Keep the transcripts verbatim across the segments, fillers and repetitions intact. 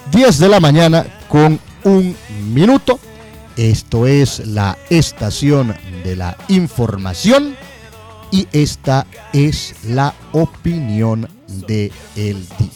diez de la mañana con un minuto. Esto es la estación de la información y esta es la opinión del día.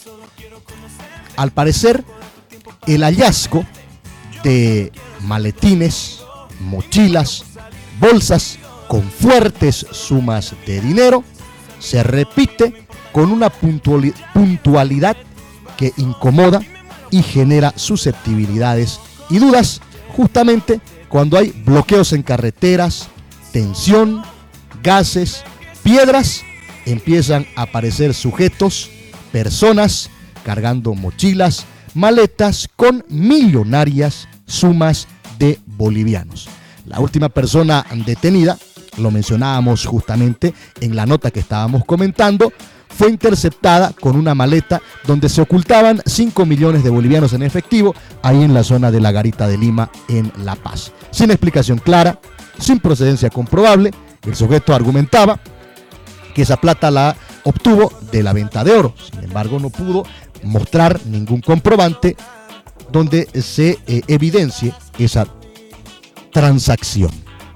Al parecer, el hallazgo de maletines, mochilas, bolsas con fuertes sumas de dinero se repite con una puntualidad que incomoda y genera susceptibilidades y dudas justamente cuando hay bloqueos en carreteras, tensión, gases, piedras, empiezan a aparecer sujetos, personas cargando mochilas, maletas con millonarias sumas de bolivianos. La última persona detenida, lo mencionábamos justamente en la nota que estábamos comentando, fue interceptada con una maleta donde se ocultaban cinco millones de bolivianos en efectivo, ahí en la zona de la Garita de Lima, en La Paz. Sin explicación clara, sin procedencia comprobable, el sujeto argumentaba que esa plata la obtuvo de la venta de oro. Sin embargo, no pudo mostrar ningún comprobante donde se eh, evidencie esa transacción.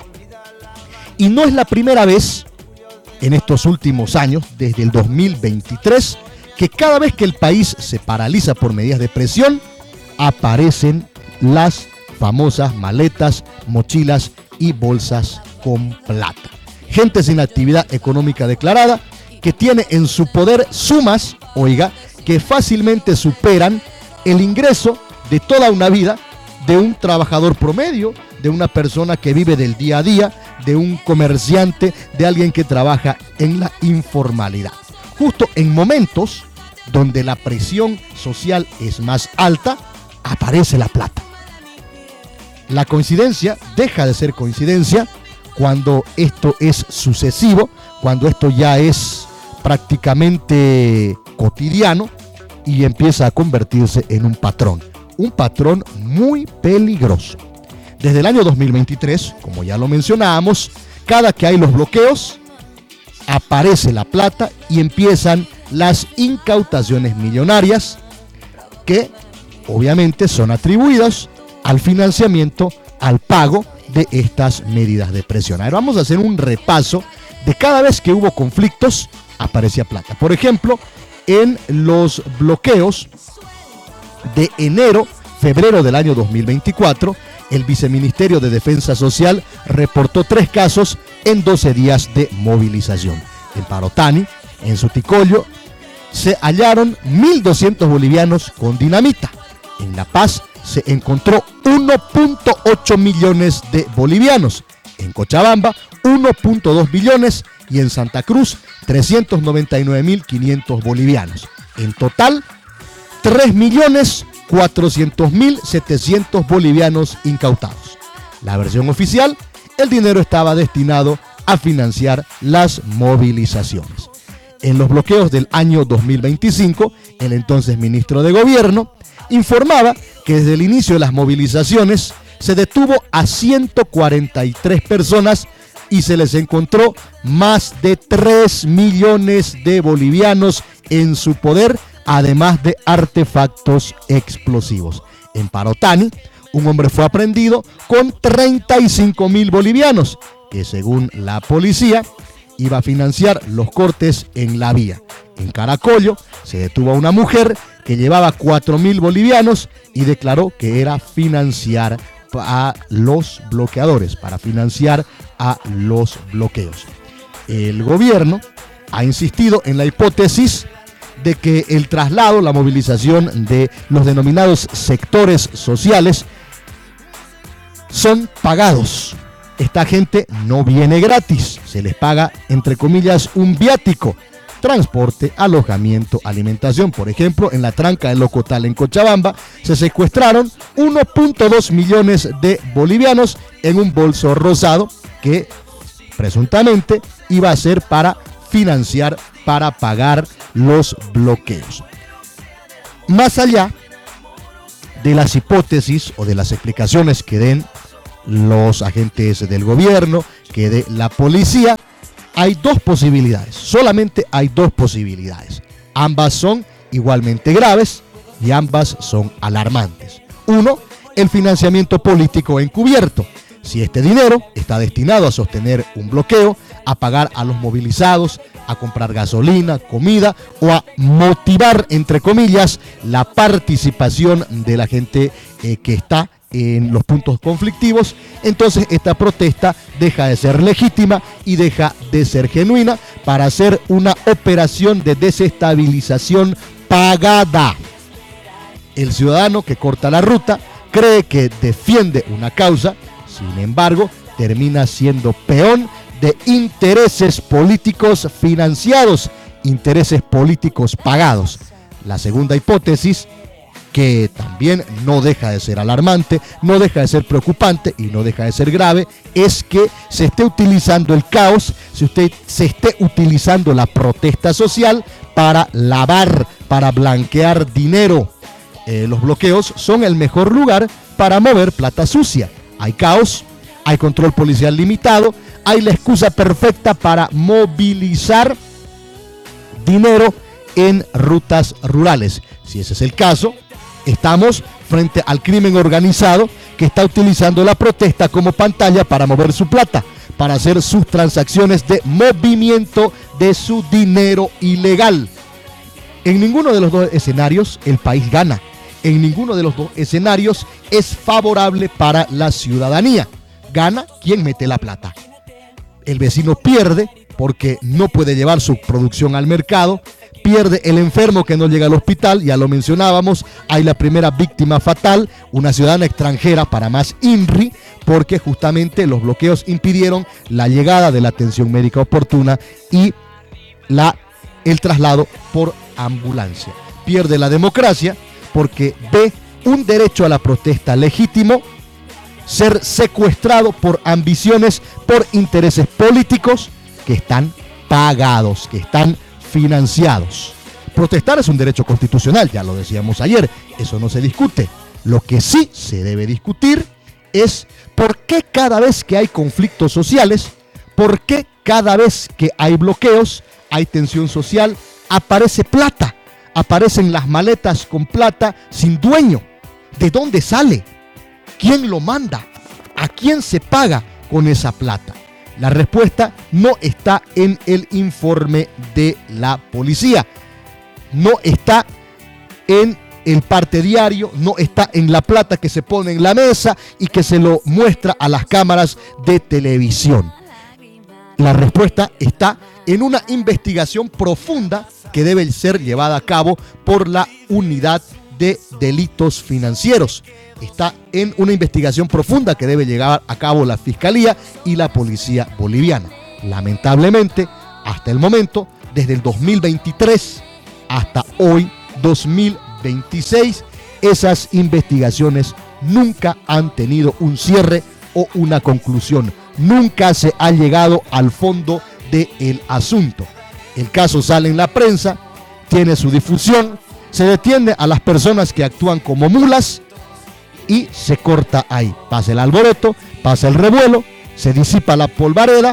Y no es la primera vez en estos últimos años, desde el dos mil veintitrés, que cada vez que el país se paraliza por medidas de presión, aparecen las famosas maletas, mochilas y bolsas con plata. Gente sin actividad económica declarada, que tiene en su poder sumas, oiga, que fácilmente superan el ingreso de toda una vida de un trabajador promedio, de una persona que vive del día a día, de un comerciante, de alguien que trabaja en la informalidad. Justo en momentos donde la presión social es más alta, aparece la plata. La coincidencia deja de ser coincidencia cuando esto es sucesivo, cuando esto ya es prácticamente cotidiano y empieza a convertirse en un patrón, un patrón muy peligroso. Desde el año dos mil veintitrés, como ya lo mencionábamos, cada que hay los bloqueos, aparece la plata y empiezan las incautaciones millonarias que obviamente son atribuidas al financiamiento, al pago de estas medidas de presión. Ahora vamos a hacer un repaso de cada vez que hubo conflictos, aparecía plata. Por ejemplo, en los bloqueos de enero, febrero del año dos mil veinticuatro, el Viceministerio de Defensa Social reportó tres casos en doce días de movilización. En Parotani, en Suticollo, se hallaron mil doscientos bolivianos con dinamita. En La Paz se encontró uno punto ocho millones de bolivianos. En Cochabamba, uno punto dos millones y en Santa Cruz, trescientos noventa y nueve mil quinientos bolivianos. En total, tres millones cuatrocientos mil setecientos bolivianos incautados. La versión oficial, el dinero estaba destinado a financiar las movilizaciones. En los bloqueos del año dos mil veinticinco, el entonces ministro de Gobierno informaba que desde el inicio de las movilizaciones se detuvo a ciento cuarenta y tres personas y se les encontró más de tres millones de bolivianos en su poder, además de artefactos explosivos. En Parotani, un hombre fue aprehendido con treinta y cinco mil bolivianos, que según la policía iba a financiar los cortes en la vía. En Caracollo se detuvo a una mujer que llevaba cuatro mil bolivianos y declaró que era financiar a los bloqueadores, para financiar a los bloqueos. El gobierno ha insistido en la hipótesis de que el traslado, la movilización de los denominados sectores sociales son pagados. Esta gente no viene gratis, se les paga, entre comillas, un viático: transporte, alojamiento, alimentación. Por ejemplo, en la tranca de Locotal en Cochabamba se secuestraron uno punto dos millones de bolivianos en un bolso rosado que presuntamente iba a ser para financiar, para pagar los bloqueos. Más allá de las hipótesis o de las explicaciones que den los agentes del gobierno, que dé la policía, hay dos posibilidades, solamente hay dos posibilidades. Ambas son igualmente graves y ambas son alarmantes. Uno, el financiamiento político encubierto. Si este dinero está destinado a sostener un bloqueo, a pagar a los movilizados, a comprar gasolina, comida o a motivar, entre comillas, la participación de la gente eh, que está en los puntos conflictivos, entonces esta protesta deja de ser legítima y deja de ser genuina para hacer una operación de desestabilización pagada. El ciudadano que corta la ruta cree que defiende una causa, sin embargo, termina siendo peón de intereses políticos financiados, intereses políticos pagados. La segunda hipótesis, que también no deja de ser alarmante, no deja de ser preocupante y no deja de ser grave, es que se esté utilizando el caos, si usted se esté utilizando la protesta social para lavar, para blanquear dinero. Eh, los bloqueos son el mejor lugar para mover plata sucia. Hay caos, hay control policial limitado, hay la excusa perfecta para movilizar dinero en rutas rurales. Si ese es el caso, estamos frente al crimen organizado que está utilizando la protesta como pantalla para mover su plata, para hacer sus transacciones de movimiento de su dinero ilegal. En ninguno de los dos escenarios el país gana. En ninguno de los dos escenarios es favorable para la ciudadanía. Gana quien mete la plata. El vecino pierde porque no puede llevar su producción al mercado. Pierde el enfermo que no llega al hospital, ya lo mencionábamos. Hay la primera víctima fatal, una ciudadana extranjera, para más INRI, porque justamente los bloqueos impidieron la llegada de la atención médica oportuna y la, el traslado por ambulancia. Pierde la democracia porque ve un derecho a la protesta legítimo ser secuestrado por ambiciones, por intereses políticos que están pagados, que están financiados. Protestar es un derecho constitucional, ya lo decíamos ayer, eso no se discute. Lo que sí se debe discutir es por qué cada vez que hay conflictos sociales, por qué cada vez que hay bloqueos, hay tensión social, aparece plata, aparecen las maletas con plata sin dueño. ¿De dónde sale? ¿Quién lo manda? ¿A quién se paga con esa plata? La respuesta no está en el informe de la policía, no está en el parte diario, no está en la plata que se pone en la mesa y que se lo muestra a las cámaras de televisión. La respuesta está en una investigación profunda que debe ser llevada a cabo por la Unidad de Delitos Financieros. Está en una investigación profunda que debe llevar a cabo la Fiscalía y la Policía Boliviana. Lamentablemente, hasta el momento, desde el dos mil veintitrés hasta hoy, dos mil veintiséis, esas investigaciones nunca han tenido un cierre o una conclusión. Nunca se ha llegado al fondo del asunto. El caso sale en la prensa, tiene su difusión, se detiene a las personas que actúan como mulas y se corta ahí. Pasa el alboroto, pasa el revuelo, se disipa la polvareda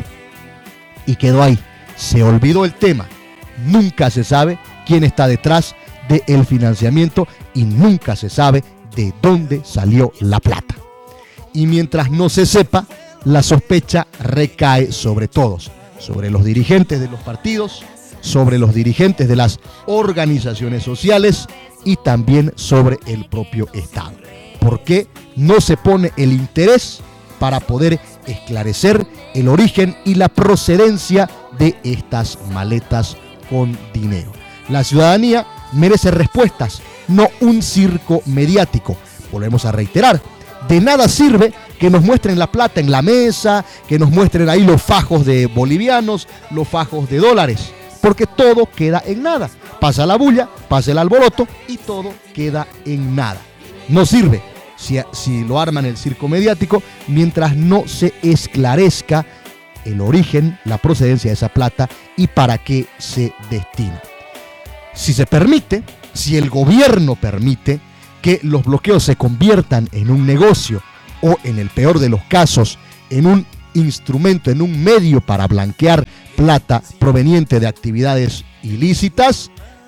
y quedó ahí. Se olvidó el tema. Nunca se sabe quién está detrás del financiamiento y nunca se sabe de dónde salió la plata. Y mientras no se sepa, la sospecha recae sobre todos, sobre los dirigentes de los partidos, sobre los dirigentes de las organizaciones sociales y también sobre el propio Estado. ¿Por qué no se pone el interés para poder esclarecer el origen y la procedencia de estas maletas con dinero? La ciudadanía merece respuestas, no un circo mediático. Volvemos a reiterar, de nada sirve que nos muestren la plata en la mesa, que nos muestren ahí los fajos de bolivianos, los fajos de dólares, porque todo queda en nada. Pasa la bulla, pasa el alboroto y todo queda en nada. No sirve si, si lo arman el circo mediático mientras no se esclarezca el origen, la procedencia de esa plata y para qué se destina. Si se permite, si el gobierno permite que los bloqueos se conviertan en un negocio o, en el peor de los casos, en un instrumento, en un medio para blanquear plata proveniente de actividades ilícitas,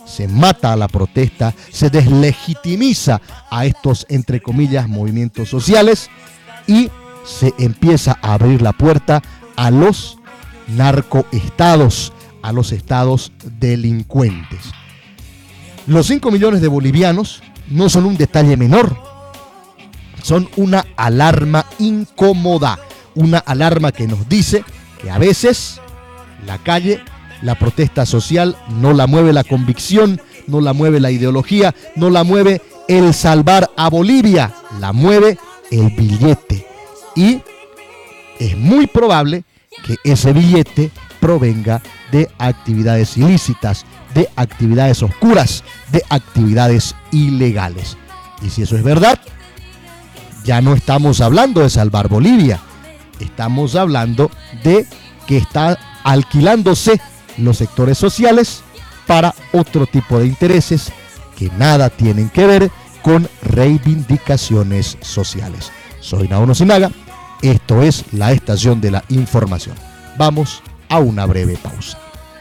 se mata a la protesta, se deslegitimiza a estos, entre comillas, movimientos sociales y se empieza a abrir la puerta a los narcoestados, a los estados delincuentes. Los cinco millones de bolivianos no son un detalle menor, son una alarma incómoda, una alarma que nos dice que a veces la calle, la protesta social, no la mueve la convicción, no la mueve la ideología, no la mueve el salvar a Bolivia, la mueve el billete. Y es muy probable que ese billete provenga de actividades ilícitas, de actividades oscuras, de actividades ilegales. Y si eso es verdad, ya no estamos hablando de salvar Bolivia, estamos hablando de que está alquilándose los sectores sociales para otro tipo de intereses que nada tienen que ver con reivindicaciones sociales. Soy Naono Sinaga, esto es la Estación de la Información. Vamos a una breve pausa.